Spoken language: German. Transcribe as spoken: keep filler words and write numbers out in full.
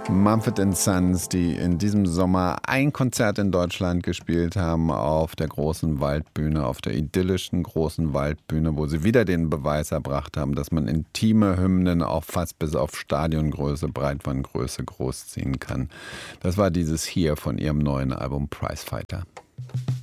Mumford and Sons, die in diesem Sommer ein Konzert in Deutschland gespielt haben auf der großen Waldbühne, auf der idyllischen großen Waldbühne, wo sie wieder den Beweis erbracht haben, dass man intime Hymnen auch fast bis auf Stadiongröße, Breitbandgröße großziehen kann. Das war dieses hier von ihrem neuen Album Prizefighter.